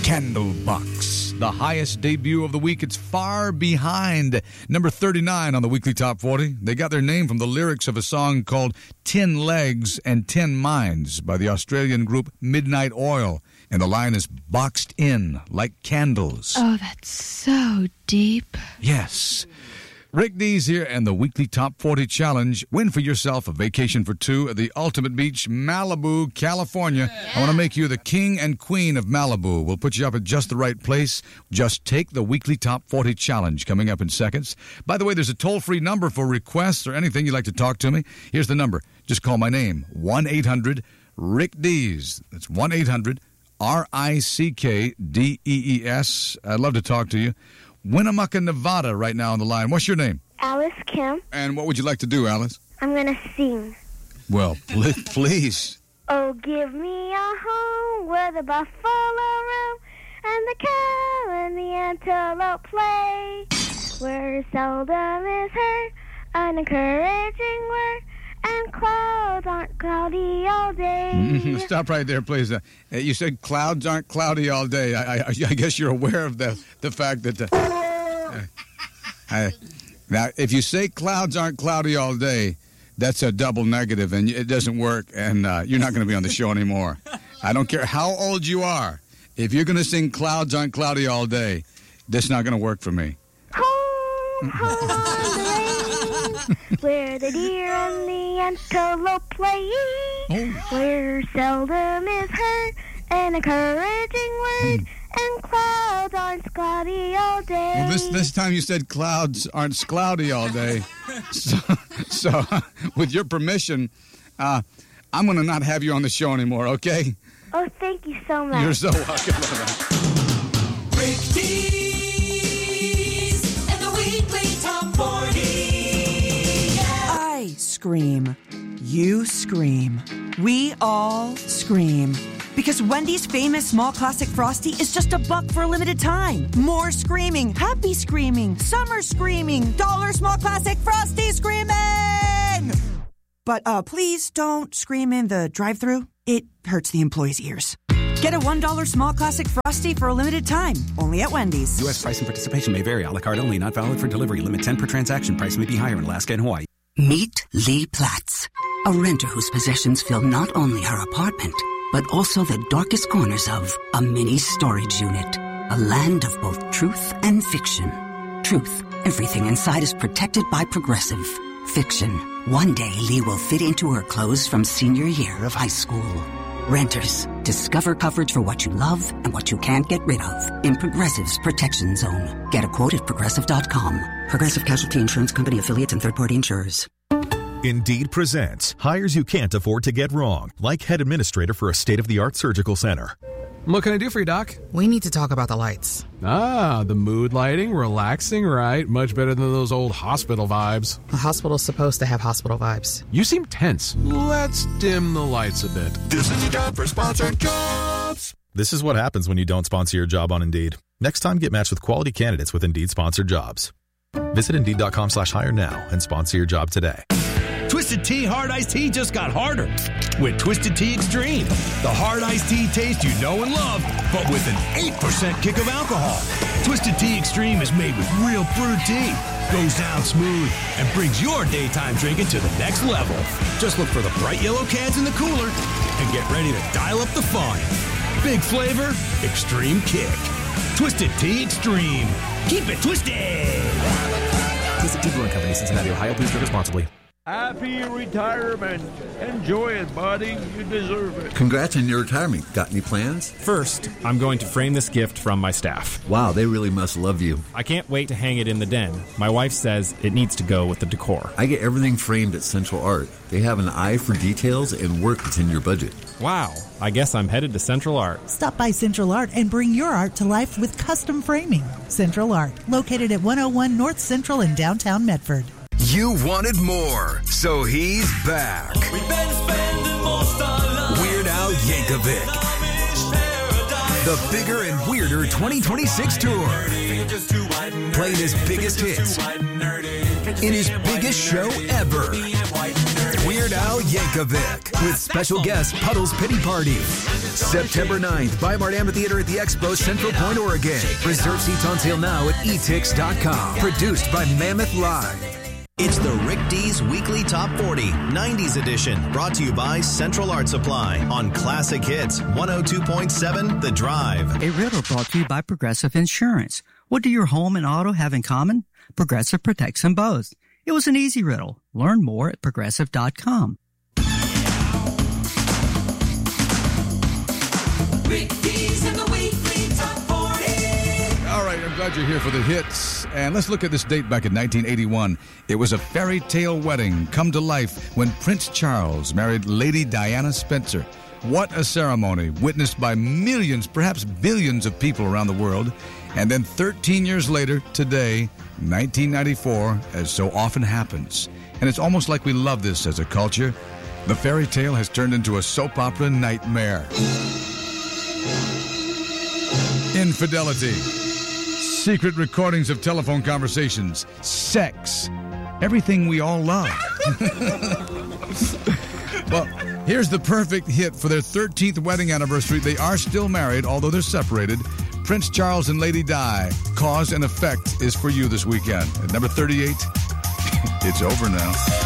Candlebox, the highest debut of the week. It's far behind number 39 on the weekly top 40. They got their name from the lyrics of a song called 10 Legs and 10 Minds by the Australian group Midnight Oil. And the line is boxed in like candles. Oh, that's so deep. Yes. Rick Dees here and the weekly top 40 challenge. Win for yourself a vacation for two at the Ultimate Beach, Malibu, California. Yeah. I want to make you the king and queen of Malibu. We'll put you up at just the right place. Just take the weekly top 40 challenge coming up in seconds. By the way, there's a toll-free number for requests or anything you'd like to talk to me. Here's the number. Just call my name, 1-800-RICK-DEES. That's 1-800-RICKDEES. I'd love to talk to you. Winnemucca, Nevada, right now on the line. What's your name? Alice Kim. And what would you like to do, Alice? I'm going to sing. Well, please. Oh, give me a home where the buffalo roam and the cow and the antelope play, where seldom is heard an encouraging word, and clouds aren't cloudy all day. Stop right there, please. You said clouds aren't cloudy all day. I guess you're aware of the fact that... now, if you say clouds aren't cloudy all day, that's a double negative, and it doesn't work, and you're not going to be on the show anymore. I don't care how old you are. If you're going to sing clouds aren't cloudy all day, that's not going to work for me. Home, home on the range, where the deer and the antelope play, where seldom is heard an encouraging word, and clouds aren't cloudy all day. Well, this time you said clouds aren't cloudy all day. So with your permission, I'm going to not have you on the show anymore, okay? Oh, thank you so much. You're so welcome. Rick Dees and the weekly top 40. Yeah. I scream. You scream. We all scream. Because Wendy's famous small classic Frosty is just $1 for a limited time. More screaming, happy screaming, summer screaming, dollar small classic Frosty screaming! But please don't scream in the drive-thru. It hurts the employees' ears. Get a $1 small classic Frosty for a limited time, only at Wendy's. U.S. price and participation may vary. A la carte only, not valid for delivery. Limit 10 per transaction. Price may be higher in Alaska and Hawaii. Meet Lee Platts, a renter whose possessions fill not only her apartment, but also the darkest corners of a mini storage unit. A land of both truth and fiction. Truth, everything inside is protected by Progressive. Fiction, one day Lee will fit into her clothes from senior year of high school. Renters, discover coverage for what you love and what you can't get rid of in Progressive's Protection Zone. Get a quote at Progressive.com. Progressive Casualty Insurance Company affiliates and third-party insurers. Indeed presents hires you can't afford to get wrong, like head administrator for a state-of-the-art surgical center. What can I do for you, Doc? We need to talk about the lights. Ah, the mood lighting, relaxing, right? Much better than those old hospital vibes. A hospital's supposed to have hospital vibes. You seem tense. Let's dim the lights a bit. This is your job for sponsored jobs. This is what happens when you don't sponsor your job on Indeed. Next time, get matched with quality candidates with Indeed sponsored jobs. Visit Indeed.com/hire now and sponsor your job today. Twisted Tea Hard Iced Tea just got harder with Twisted Tea Extreme. The hard iced tea taste you know and love, but with an 8% kick of alcohol. Twisted Tea Extreme is made with real brewed tea, goes down smooth, and brings your daytime drinking to the next level. Just look for the bright yellow cans in the cooler and get ready to dial up the fun. Big flavor, extreme kick. Twisted Tea Extreme. Keep it twisted. Twisted Tea Brewing Company, Cincinnati, Ohio. Please drink responsibly. Happy retirement. Enjoy it, buddy. You deserve it. Congrats on your retirement. Got any plans? First, I'm going to frame this gift from my staff. Wow, they really must love you. I can't wait to hang it in the den. My wife says it needs to go with the decor. I get everything framed at Central Art. They have an eye for details and work that's in your budget. Wow, I guess I'm headed to Central Art. Stop by Central Art and bring your art to life with custom framing. Central Art, located at 101 North Central in downtown Medford. You wanted more, so he's back. Weird Al Yankovic. The Bigger and Weirder 2026 tour. Playing his biggest hits in his biggest show ever. Weird Al Yankovic with special guest Puddle's Pity Party. September 9th, Bimart Amphitheater at the Expo, Central Point, Oregon. Reserve seats on sale now at etix.com. Produced by Mammoth Live. It's the Rick D's Weekly Top 40, 90s edition, brought to you by Central Art Supply on Classic Hits 102.7 The Drive. A riddle brought to you by Progressive Insurance. What do your home and auto have in common? Progressive protects them both. It was an easy riddle. Learn more at Progressive.com. Rick D's in the Weekly Top 40. All right, I'm glad you're here for the hits. And let's look at this date back in 1981. It was a fairy tale wedding come to life when Prince Charles married Lady Diana Spencer. What a ceremony, witnessed by millions, perhaps billions of people around the world. And then 13 years later, today, 1994, as so often happens. And it's almost like we love this as a culture. The fairy tale has turned into a soap opera nightmare. Infidelity. Secret recordings of telephone conversations. Sex. Everything we all love. Well, here's the perfect hit for their 13th wedding anniversary. They are still married, although they're separated. Prince Charles and Lady Di. Cause and Effect is for you this weekend. At number 38, it's over now.